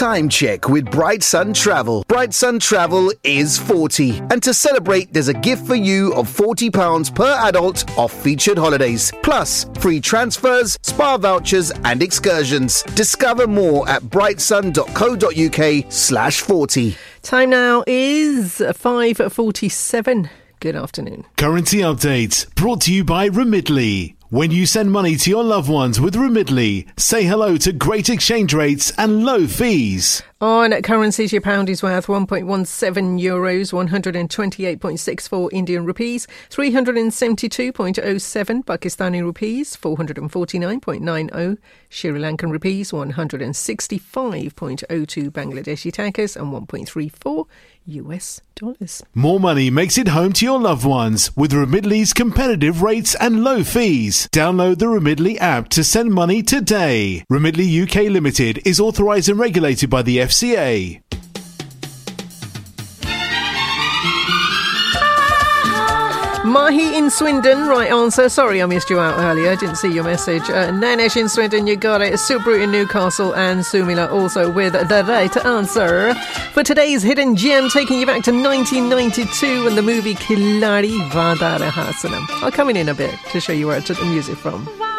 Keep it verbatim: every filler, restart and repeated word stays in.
time check with Bright Sun Travel. Bright Sun Travel is forty. And to celebrate, there's a gift for you of forty pounds per adult off featured holidays. Plus, free transfers, spa vouchers and excursions. Discover more at brightsun.co.uk slash 40. Time now is five forty-seven. Good afternoon. Currency update brought to you by Remitly. When you send money to your loved ones with Remitly, say hello to great exchange rates and low fees. On currencies, your pound is worth one point one seven euros, one hundred twenty-eight point six four Indian rupees, three hundred seventy-two point oh seven Pakistani rupees, four hundred forty-nine point nine oh Sri Lankan rupees, one hundred sixty-five point oh two Bangladeshi takas, and one point three four U S dollars. More money makes it home to your loved ones with Remitly's competitive rates and low fees. Download the Remitly app to send money today. Remitly U K Limited is authorised and regulated by the F C A. Mahi in Swindon, right answer. Sorry I missed you out earlier, didn't see your message. Uh, Nanesh in Swindon, you got it. Subru in Newcastle and Sumila also with the right answer. For today's hidden gem, taking you back to nineteen ninety-two and the movie Khiladi Vada Raha Sanam. I'll come in in a bit to show you where I took the music from.